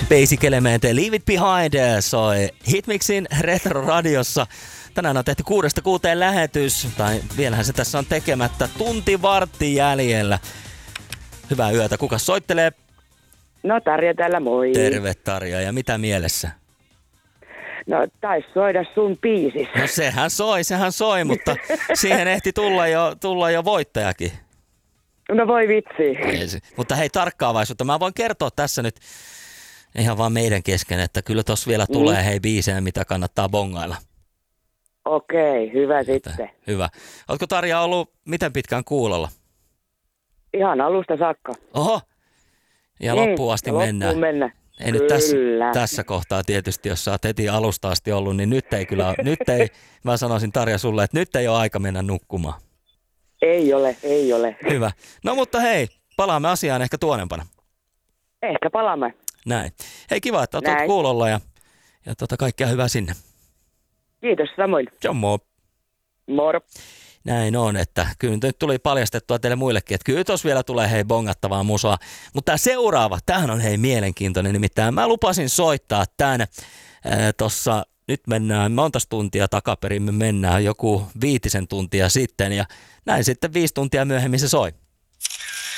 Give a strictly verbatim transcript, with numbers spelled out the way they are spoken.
Basic Element, Leave It Behind soi Hitmixin Retro-radiossa. Tänään on tehty kuudesta kuuteen lähetys, tai vielähän se tässä on tekemättä, tunti vartti jäljellä. Hyvää yötä, kuka soittelee? No Tarja täällä, moi. Terve Tarja, ja mitä mielessä? No tais soida sun biisis. No sehän soi, sehän soi, mutta siihen ehti tulla jo, tulla jo voittajakin. No voi vitsi. Mutta hei, tarkkaavaisuutta. Mä voin kertoa tässä nyt ihan vaan meidän kesken, että kyllä tossa vielä tulee mm. hei biisejä, mitä kannattaa bongailla. Okei, hyvä Että, sitten. Hyvä. Ootko Tarja ollut miten pitkään kuulolla? Ihan alusta saakka. Oho. Ja niin, loppuun asti loppuun mennään. mennä. Ei nyt tässä, tässä kohtaa tietysti, jos sä oot heti alusta asti ollut, niin nyt ei kyllä, nyt ei, mä sanoisin Tarja sulle, että nyt ei ole aika mennä nukkumaan. Ei ole, ei ole. Hyvä. No mutta hei, palaamme asiaan ehkä tuonempana. Ehkä palaamme. Näin. Hei, kiva, että oot Näin. kuulolla ja, ja tota, kaikkea hyvää sinne. Kiitos samoin. Ciao, moi. Moro. Näin on, että kyllä nyt tuli paljastettua teille muillekin, että kyllä tuossa vielä tulee hei bongattavaa musaa. Mutta tämä seuraava, tämähän on hei mielenkiintoinen, nimittäin mä lupasin soittaa tämän tuossa, nyt mennään monta tuntia takaperin, me mennään joku viitisen tuntia sitten ja näin sitten viisi tuntia myöhemmin se soi.